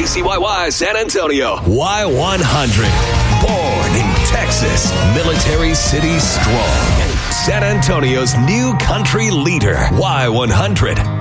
KCYY San Antonio. Y100. Born in Texas. Military City strong. San Antonio's new country leader. Y100.